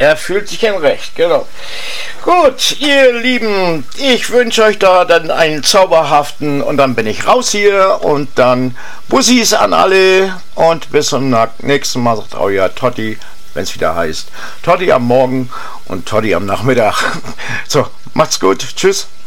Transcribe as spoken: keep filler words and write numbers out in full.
Er fühlt sich im Recht, genau. Gut, ihr Lieben, ich wünsche euch da dann einen zauberhaften und dann bin ich raus hier und dann Bussis an alle und bis zum nächsten Mal, sagt euer Totti, wenn es wieder heißt Totti am Morgen und Totti am Nachmittag. So, macht's gut, tschüss.